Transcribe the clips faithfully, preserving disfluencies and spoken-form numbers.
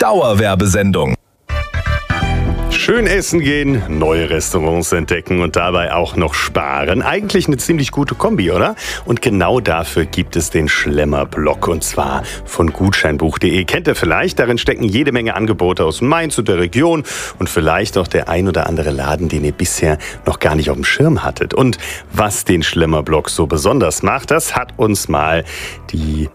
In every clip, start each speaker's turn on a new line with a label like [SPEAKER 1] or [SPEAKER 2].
[SPEAKER 1] Dauerwerbesendung.
[SPEAKER 2] Schön essen gehen, neue Restaurants entdecken und dabei auch noch sparen. Eigentlich eine ziemlich gute Kombi, oder? Und genau dafür gibt es den Schlemmer-Blog, und zwar von Gutscheinbuch punkt de. Kennt ihr vielleicht? Darin stecken jede Menge Angebote aus Mainz und der Region und vielleicht auch der ein oder andere Laden, den ihr bisher noch gar nicht auf dem Schirm hattet. Und was den Schlemmer-Blog so besonders macht, das hat uns mal die...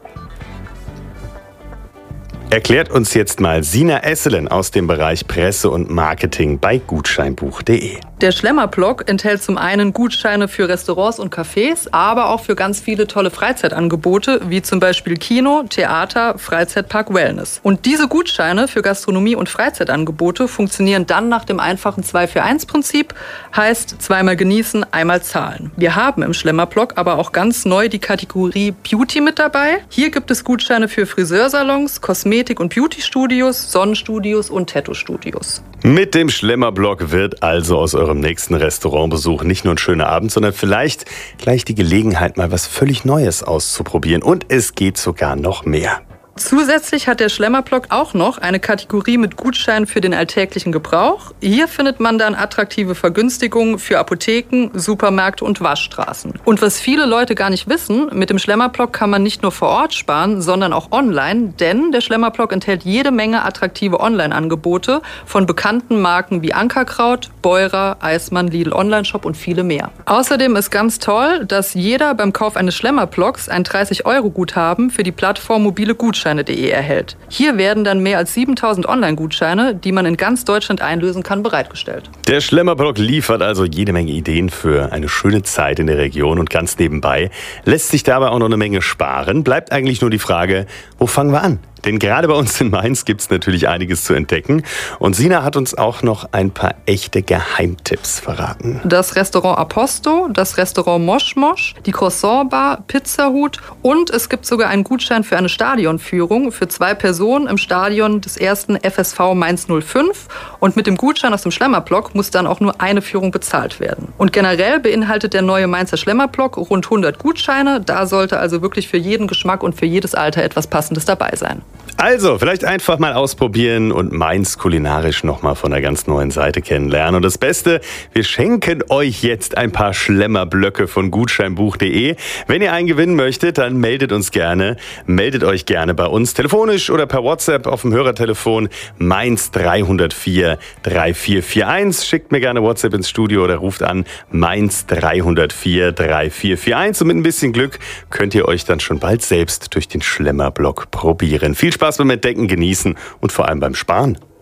[SPEAKER 2] Erklärt uns jetzt mal Sina Esselen aus dem Bereich Presse und Marketing bei Gutscheinbuch punkt de.
[SPEAKER 3] Der Schlemmer-Blog enthält zum einen Gutscheine für Restaurants und Cafés, aber auch für ganz viele tolle Freizeitangebote, wie zum Beispiel Kino, Theater, Freizeitpark, Wellness. Und diese Gutscheine für Gastronomie und Freizeitangebote funktionieren dann nach dem einfachen zwei für eins Prinzip, heißt zweimal genießen, einmal zahlen. Wir haben im Schlemmer-Blog aber auch ganz neu die Kategorie Beauty mit dabei. Hier gibt es Gutscheine für Friseursalons, Kosmetik- und Beauty-Studios, Sonnenstudios und Tattoo-Studios.
[SPEAKER 2] Mit dem Schlemmer-Blog wird also aus eurem nächsten Restaurantbesuch nicht nur ein schöner Abend, sondern vielleicht gleich die Gelegenheit, mal was völlig Neues auszuprobieren. Und es geht sogar noch mehr.
[SPEAKER 3] Zusätzlich hat der Schlemmer-Blog auch noch eine Kategorie mit Gutscheinen für den alltäglichen Gebrauch. Hier findet man dann attraktive Vergünstigungen für Apotheken, Supermärkte und Waschstraßen. Und was viele Leute gar nicht wissen, mit dem Schlemmer-Blog kann man nicht nur vor Ort sparen, sondern auch online, denn der Schlemmer-Blog enthält jede Menge attraktive Online-Angebote von bekannten Marken wie Ankerkraut, Beurer, Eismann, Lidl Online-Shop und viele mehr. Außerdem ist ganz toll, dass jeder beim Kauf eines Schlemmer-Blogs ein dreißig Euro Guthaben für die Plattform mobile Gutscheine punkt de erhält. Hier werden dann mehr als siebentausend Online-Gutscheine, die man in ganz Deutschland einlösen kann, bereitgestellt.
[SPEAKER 2] Der Schlemmer-Blog liefert also jede Menge Ideen für eine schöne Zeit in der Region und ganz nebenbei lässt sich dabei auch noch eine Menge sparen. Bleibt eigentlich nur die Frage, wo fangen wir an? Denn gerade bei uns in Mainz gibt es natürlich einiges zu entdecken. Und Sina hat uns auch noch ein paar echte Geheimtipps verraten.
[SPEAKER 3] Das Restaurant Aposto, das Restaurant Mosch Mosch, die Croissant Bar, Pizzahut und es gibt sogar einen Gutschein für eine Stadionführung für zwei Personen im Stadion des ersten F S V Mainz null fünf. Und mit dem Gutschein aus dem Schlemmer-Blog muss dann auch nur eine Führung bezahlt werden. Und generell beinhaltet der neue Mainzer Schlemmer-Blog rund hundert Gutscheine. Da sollte also wirklich für jeden Geschmack und für jedes Alter etwas Passendes dabei sein.
[SPEAKER 2] Also, vielleicht einfach mal ausprobieren und Mainz kulinarisch nochmal von einer ganz neuen Seite kennenlernen. Und das Beste, wir schenken euch jetzt ein paar Schlemmerblöcke von Gutscheinbuch punkt de. Wenn ihr einen gewinnen möchtet, dann meldet uns gerne. Meldet euch gerne bei uns telefonisch oder per WhatsApp auf dem Hörertelefon Mainz drei null vier drei vier vier eins. Schickt mir gerne WhatsApp ins Studio oder ruft an Mainz drei null vier drei vier vier eins. Und mit ein bisschen Glück könnt ihr euch dann schon bald selbst durch den Schlemmerblog probieren. Viel Spaß beim Entdecken, Genießen und vor allem beim Sparen.